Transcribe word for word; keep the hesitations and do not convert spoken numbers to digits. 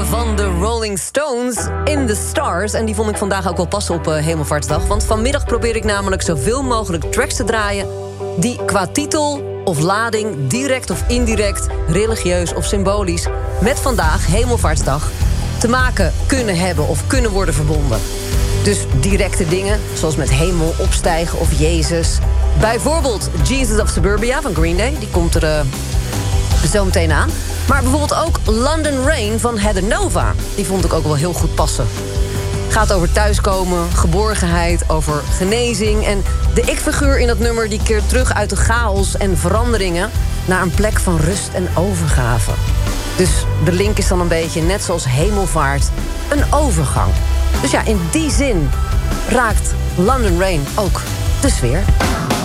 van de Rolling Stones, In the Stars. En die vond ik vandaag ook wel passen op uh, Hemelvaartsdag. Want vanmiddag probeer ik namelijk zoveel mogelijk tracks te draaien die qua titel of lading, direct of indirect, religieus of symbolisch, met vandaag, Hemelvaartsdag, te maken kunnen hebben of kunnen worden verbonden. Dus directe dingen, zoals met hemel, opstijgen of Jezus. Bijvoorbeeld Jesus of Suburbia van Green Day, die komt er uh, zo meteen aan. Maar bijvoorbeeld ook London Rain van Heather Nova. Die vond ik ook wel heel goed passen. Gaat over thuiskomen, geborgenheid, over genezing. En de ik-figuur in dat nummer die keert terug uit de chaos en veranderingen naar een plek van rust en overgave. Dus de link is dan een beetje, net zoals hemelvaart, een overgang. Dus ja, in die zin raakt London Rain ook de sfeer.